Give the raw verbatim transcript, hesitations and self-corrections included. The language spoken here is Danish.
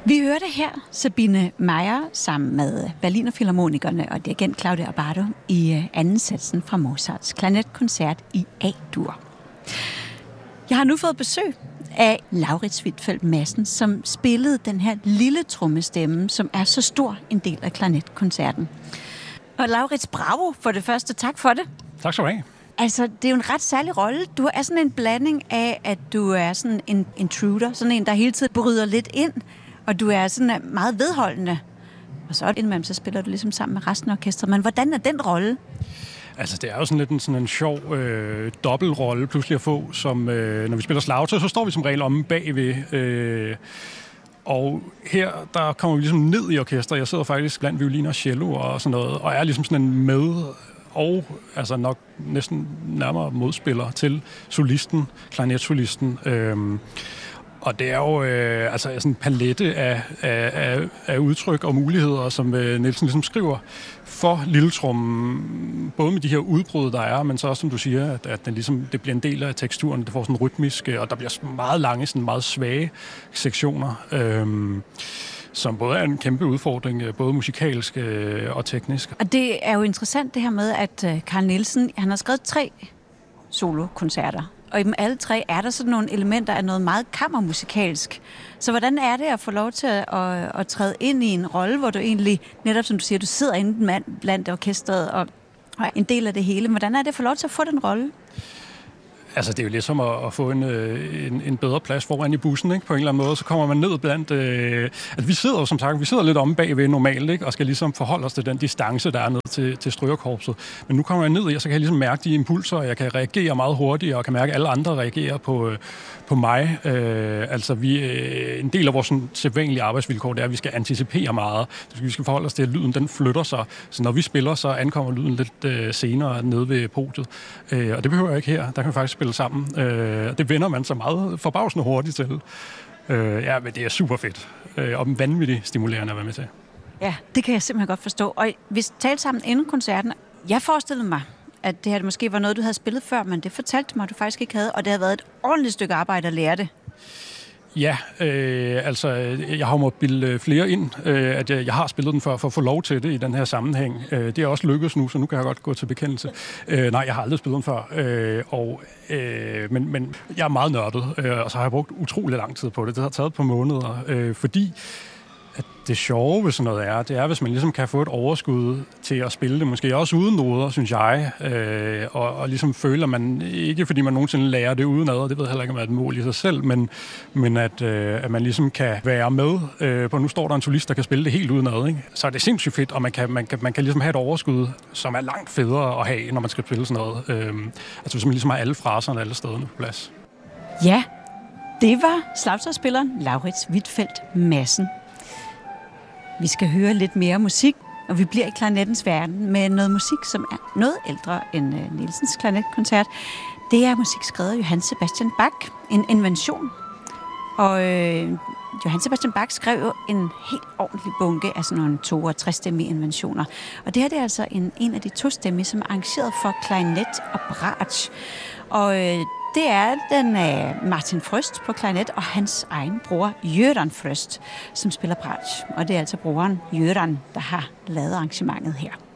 Vi hørte her Sabine Meyer sammen med Berliner Philharmonikerne og dirigent Claudio Abbado i anden satsen fra Mozarts klarnetkoncert i A-dur. Jeg har nu fået besøg af Laurits Huitfeldt Madsen, som spillede den her lille trommestemme, som er så stor en del af klarnetkoncerten. Og Laurits, bravo for det første. Tak for det. Tak skal du have. Altså, det er jo en ret særlig rolle. Du er sådan en blanding af, at du er sådan en intruder, sådan en, der hele tiden bryder lidt ind, og du er sådan meget vedholdende. Og så indimellem, så spiller du ligesom sammen med resten af orkestret. Men hvordan er den rolle? Altså, det er jo sådan lidt en, sådan en sjov øh, dobbeltrolle pludselig at få, som øh, når vi spiller slagtøj, så står vi som regel omme bagved. Øh, og her, der kommer vi ligesom ned i orkestret. Jeg sidder faktisk blandt violiner og cello og sådan noget, og er ligesom sådan en med, og altså nok næsten nærmere modspiller til solisten, klarinetsolisten. Øh, Og det er jo øh, altså sådan en palette af, af, af, af udtryk og muligheder, som øh, Nielsen ligesom skriver for lilletrummen. Både med de her udbrud, der er, men så også, som du siger, at, at den ligesom, det bliver en del af teksturen. Det får sådan rytmisk, og der bliver meget lange, sådan meget svage sektioner, øh, som både er en kæmpe udfordring, både musikalsk øh, og teknisk. Og det er jo interessant det her med, at øh, Carl Nielsen, han har skrevet tre solokoncerter. Og i dem alle tre er der sådan nogle elementer af noget meget kammermusikalsk. Så hvordan er det at få lov til at, at, at træde ind i en rolle, hvor du egentlig, netop som du siger, du sidder inde blandt orkestret og, og er en del af det hele. Hvordan er det at få lov til at få den rolle? Altså, det er jo lidt som at, at få en, en, en bedre plads foran i bussen, ikke? På en eller anden måde. Så kommer man ned blandt... Øh, altså, vi sidder jo, som sagt, vi sidder lidt omme bagved normalt, ikke? Og skal ligesom forholde os til den distance, der er ned til, til strygerkorpset. Men nu kommer jeg ned i, og så kan jeg ligesom mærke de impulser, og jeg kan reagere meget hurtigt, og kan mærke, at alle andre reagerer på, på mig. Øh, altså, vi, øh, en del af vores sådan, sædvanlige arbejdsvilkår, det er, at vi skal anticipere meget. Vi skal forholde os til, at lyden den flytter sig. Så når vi spiller, så ankommer lyden lidt øh, senere nede ved podiet. Øh, og det behøver jeg ikke her. Der kan vi faktisk spille sammen. Øh, det vender man så meget forbavsende hurtigt til. Øh, ja, men det er super fedt. Øh, og vanvittigt stimulerende at være med til. Ja, det kan jeg simpelthen godt forstå. Og vi talte sammen inden koncerten. Jeg forestillede mig, at det her måske var noget, du havde spillet før, men det fortalte mig, at du faktisk ikke havde, og det havde været et ordentligt stykke arbejde at lære det. Ja, øh, altså, jeg har måttet bilde flere ind, øh, at jeg, jeg har spillet den før, for at få lov til det i den her sammenhæng. Øh, det er også lykkedes nu, så nu kan jeg godt gå til bekendelse. Øh, nej, jeg har aldrig spillet den før, øh, og, øh, men, men jeg er meget nørdet, øh, og så har jeg brugt utrolig lang tid på det. Det har taget på måneder, øh, fordi at det sjove ved sådan noget er, det er, hvis man ligesom kan få et overskud til at spille det, måske også uden noder, synes jeg, øh, og, og ligesom føler man, ikke fordi man nogensinde lærer det udenad, og det ved jeg heller ikke, om det er et mål i sig selv, men, men at, øh, at man ligesom kan være med øh, på, nu står der en solist, der kan spille det helt udenad, ikke? Så er det sindssygt fedt, og man kan, man, kan, man kan ligesom have et overskud, som er langt federe at have, når man skal spille sådan noget. Øh, altså hvis man ligesom har alle fraserne alle stederne på plads. Ja, det var slagtøjsspilleren Laurits Huitfeldt Madsen. Vi skal høre lidt mere musik, og vi bliver i klarinettens verden med noget musik, som er noget ældre end uh, Nielsens klarinetkoncert. Det er musik skrevet af Johann Sebastian Bach, en invention. Og øh, Johann Sebastian Bach skrev jo en helt ordentlig bunke af sådan nogle to- og trestemmige inventioner. Og det her det er altså en, en af de to stemme, som er arrangeret for klarinet og bratsch. Og øh, det er den af Martin Frøst på klarinet og hans egen bror Göran Fröst, som spiller bratsch. Og det er altså broren Göran, der har lavet arrangementet her.